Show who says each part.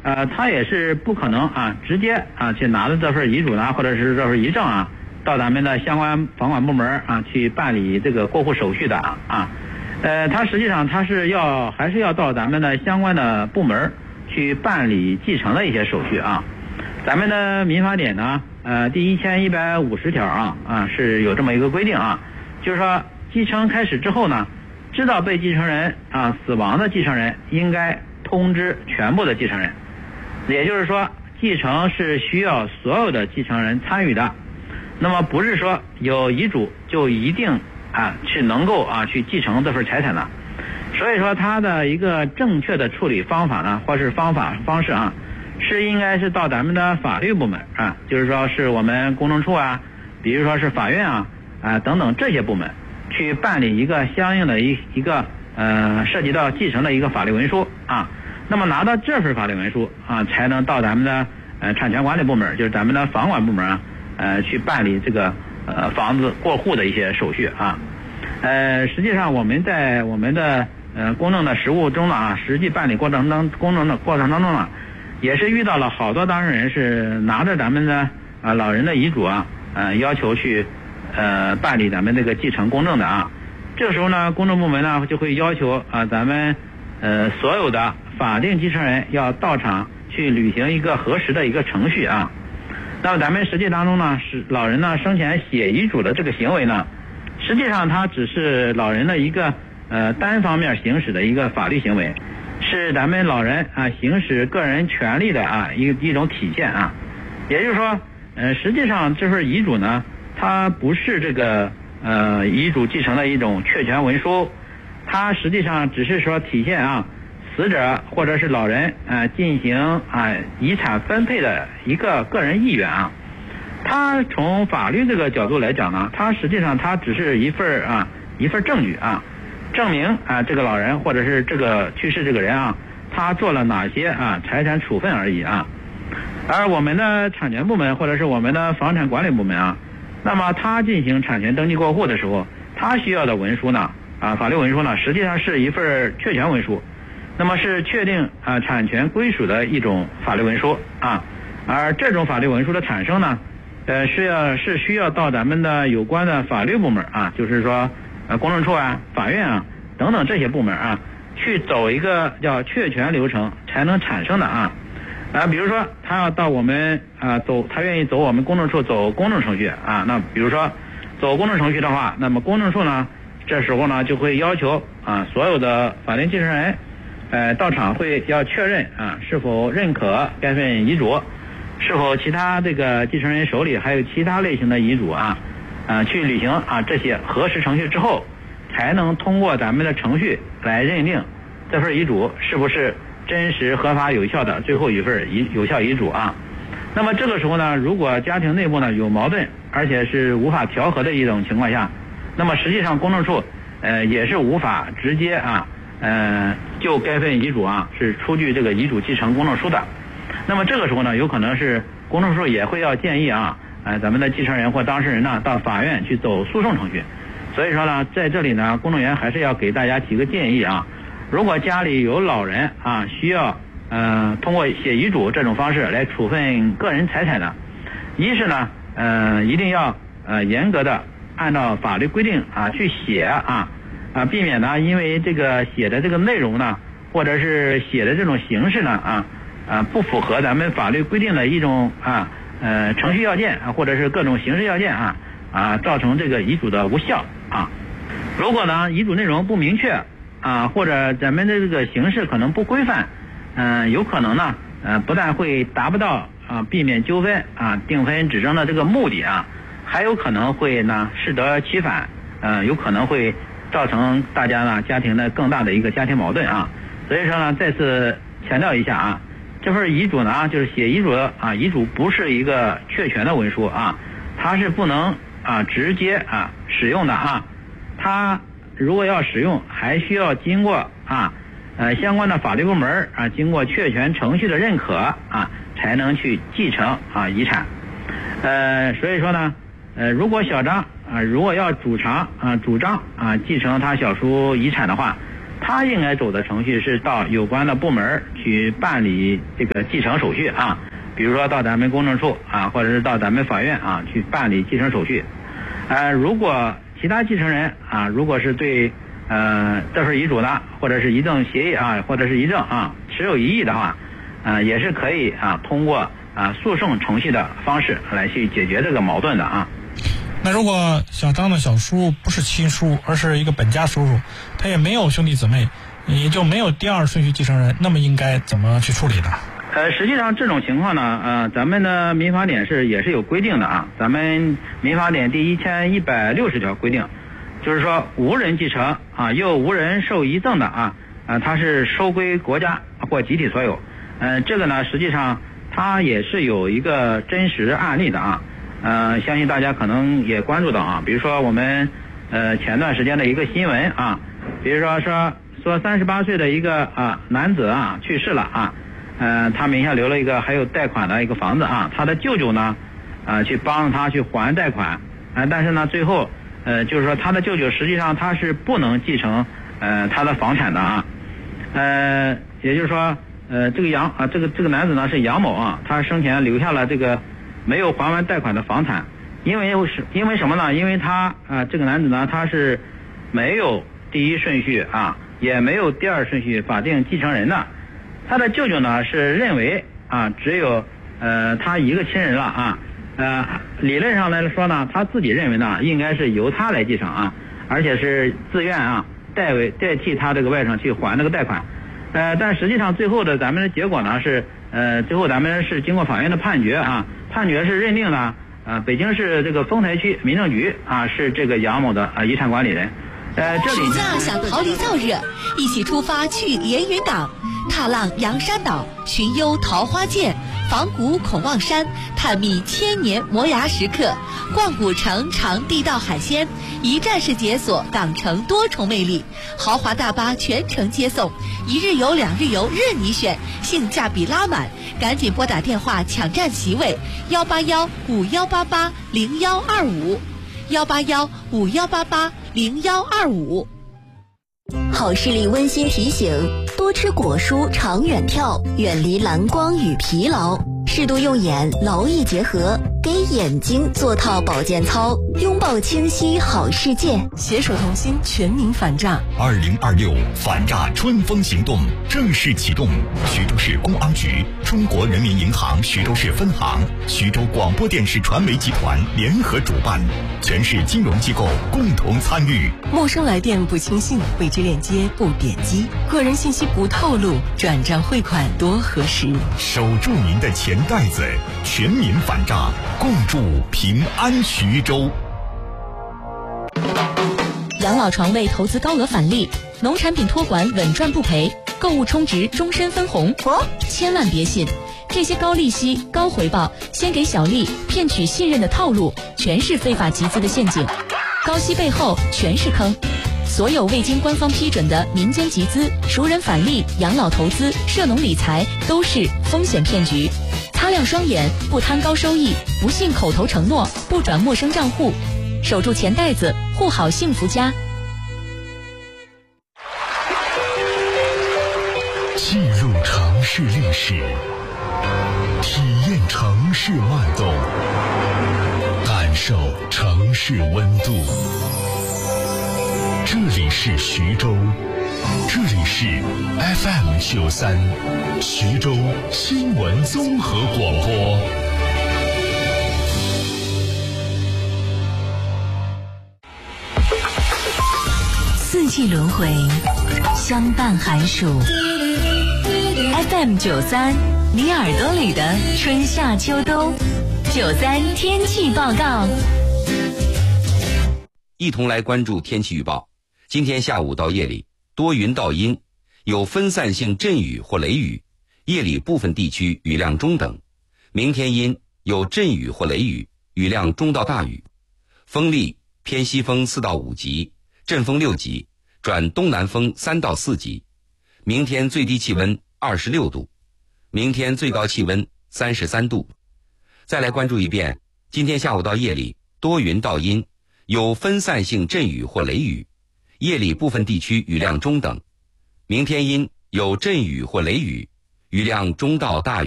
Speaker 1: 他也是不可能直接去拿着这份遗嘱呢，或者是这份遗赠到咱们的相关房管部门去办理这个过户手续的他实际上他是还是要到咱们的相关的部门去办理继承的一些手续咱们的民法典呢第1150条是有这么一个规定就是说继承开始之后呢，知道被继承人死亡的继承人应该通知全部的继承人，也就是说继承是需要所有的继承人参与的，那么不是说有遗嘱就一定是能够去继承这份财产的。所以说它的一个正确的处理方法呢，或是方式是应该是到咱们的法律部门就是说是我们公证处比如说是法院等等这些部门去办理一个相应的一个涉及到继承的一个法律文书那么拿到这份法律文书才能到咱们的产权管理部门，就是咱们的房管部门去办理这个房子过户的一些手续实际上我们在我们的公证的实务中呢实际办理公证的过程当中呢，也是遇到了好多当事人是拿着咱们的老人的遗嘱要求去办理咱们这个继承公证的这个时候呢，公证部门呢就会要求咱们所有的法定继承人要到场去履行一个核实的一个程序那么咱们实际当中呢，是老人呢生前写遗嘱的这个行为呢，实际上它只是老人的一个单方面行使的一个法律行为，是咱们老人行使个人权利的一种体现也就是说实际上这份遗嘱呢，它不是这个遗嘱继承的一种确权文书，它实际上只是说体现死者或者是老人进行遗产分配的一个个人意愿它从法律这个角度来讲呢，它实际上它只是一份证据证明这个老人或者是这个去世这个人他做了哪些财产处分而已而我们的产权部门或者是我们的房产管理部门那么他进行产权登记过户的时候，他需要的文书呢法律文书呢，实际上是一份确权文书，那么是确定产权归属的一种法律文书而这种法律文书的产生呢是需要到咱们的有关的法律部门就是说公证处法院等等这些部门去走一个叫确权流程才能产生的比如说他要到我们他愿意走我们公证处走公证程序那比如说走公证程序的话，那么公证处呢这时候呢就会要求所有的法定继承人到场会要确认是否认可该份遗嘱，是否其他这个继承人手里还有其他类型的遗嘱去履行这些核实程序之后，才能通过咱们的程序来认定这份遗嘱是不是真实合法有效的最后一份有效遗嘱那么这个时候呢，如果家庭内部呢有矛盾，而且是无法调和的一种情况下，那么实际上公证处也是无法直接就该份遗嘱是出具这个遗嘱继承公证书的。那么这个时候呢，有可能是公证处也会要建议咱们的继承人或当事人呢到法院去走诉讼程序。所以说呢，在这里呢，公证员还是要给大家提个建议如果家里有老人需要通过写遗嘱这种方式来处分个人财产的，一是呢一定要严格的按照法律规定去写避免呢因为这个写的这个内容呢，或者是写的这种形式呢不符合咱们法律规定的一种程序要件或者是各种形式要件造成这个遗嘱的无效如果呢遗嘱内容不明确或者咱们的这个形式可能不规范有可能呢不但会达不到避免纠纷定分指争的这个目的还有可能会呢适得其反有可能会造成大家呢家庭的更大的一个家庭矛盾所以说呢再次强调一下这份遗嘱呢就是写遗嘱遗嘱不是一个确权的文书它是不能直接使用的它如果要使用还需要经过相关的法律部门经过确权程序的认可才能去继承遗产所以说呢如果小张如果要主张继承他小叔遗产的话， 他应该走的程序是到有关的部门去办理这个继承手续啊，比如说到咱们公证处啊，或者是到咱们法院啊去办理继承手续。如果其他继承人啊，如果是对这份遗嘱呢，或者是遗赠协议啊，或者是遗赠啊持有异议的话，也是可以啊通过诉讼程序的方式来去解决这个矛盾的啊。
Speaker 2: 那如果小张的小叔不是亲叔，而是一个本家叔叔，他也没有兄弟姊妹，也就没有第二顺序继承人，那么应该怎么去处理呢？
Speaker 1: 实际上这种情况呢，咱们的民法典也是有规定的啊。咱们民法典第1160条规定，就是说无人继承啊，又无人受遗赠的啊，它是收归国家或集体所有。这个呢，实际上它也是有一个真实案例的啊。相信大家可能也关注到啊，比如说我们前段时间的一个新闻啊，比如说38岁的一个男子啊去世了啊，他名下留了一个还有贷款的一个房子啊，他的舅舅呢去帮他去还贷款，但是呢最后就是说他的舅舅实际上他是不能继承他的房产的啊，也就是说这个男子呢是杨某啊，他生前留下了这个没有还完贷款的房产，因为什么呢？因为他这个男子呢他是没有第一顺序啊，也没有第二顺序法定继承人的。他的舅舅呢是认为只有他一个亲人了啊，理论上来说呢，他自己认为呢应该是由他来继承啊，而且是自愿代替他这个外甥去还这个贷款。但实际上最后的咱们的结果呢是最后咱们是经过法院的判决啊，判决是认定了北京市这个丰台区民政局是这个杨某的遗产管理人。这里
Speaker 3: 暑假想逃离燥热，一起出发去连云港，踏浪洋山岛，寻幽桃花涧，访古孔望山，探秘千年磨牙时刻，逛古城尝地道海鲜，一站式解锁港城多重魅力，豪华大巴全程接送，一日游2日游任你选，性价比拉满，赶紧拨打电话抢占席位18151880125，18151880125。
Speaker 4: 好视力温馨提醒：多吃果蔬，长远跳，远离蓝光与疲劳，适度用眼，劳逸结合，给眼睛做套保健操，拥抱清晰好世界。
Speaker 3: 携手同心，全民反诈。
Speaker 5: 2026反诈春风行动正式启动，徐州市公安局、中国人民银行徐州市分行、徐州广播电视传媒集团联合主办，全市金融机构共同参与。
Speaker 3: 陌生来电不轻信，未知链接不点击，个人信息不透露，转账汇款多核实。
Speaker 5: 守住您的钱袋子，全民反诈，共筑平安徐州。
Speaker 6: 养老床位投资高额返利，农产品托管稳赚不赔，购物充值终身分红。千万别信，这些高利息、高回报、先给小利、骗取信任的套路，全是非法集资的陷阱。高息背后全是坑。所有未经官方批准的民间集资、熟人返利、养老投资、涉农理财都是风险骗局。擦亮双眼，不贪高收益，不信口头承诺，不转陌生账户，守住钱袋子，护好幸福家。
Speaker 5: 记录城市历史，体验城市脉动，感受城市温度。这里是徐州，这里是 FM93 徐州新闻综合广播。
Speaker 4: 四季轮回，相伴寒暑。FM93，你耳朵里的春夏秋冬。93天气报告。
Speaker 7: 一同来关注天气预报。今天下午到夜里多云到阴，有分散性阵雨或雷雨，夜里部分地区雨量中等。明天阴，有阵雨或雷雨，雨量中到大雨。风力偏西风4到5级，阵风6级，转东南风3到4级。明天最低气温26度，明天最高气温33度。再来关注一遍，今天下午到夜里多云到阴，有分散性阵雨或雷雨，夜里部分地区雨量中等。 明天阴，有阵雨或雷雨，雨量中到大雨。